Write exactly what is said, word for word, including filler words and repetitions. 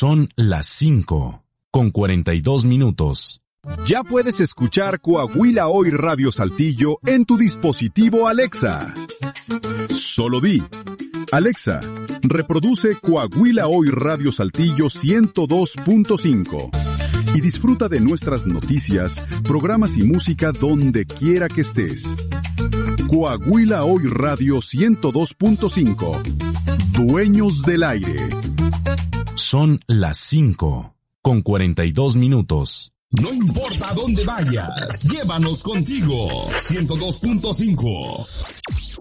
Son las cinco, con cuarenta y dos minutos. Ya puedes escuchar Coahuila Hoy Radio Saltillo en tu dispositivo Alexa. Solo di: Alexa, reproduce Coahuila Hoy Radio Saltillo ciento dos punto cinco y disfruta de nuestras noticias, programas y música donde quiera que estés. Coahuila Hoy Radio ciento dos punto cinco. Dueños del aire. Son las cinco, con cuarenta y dos minutos. No importa dónde vayas, llévanos contigo. ciento dos punto cinco.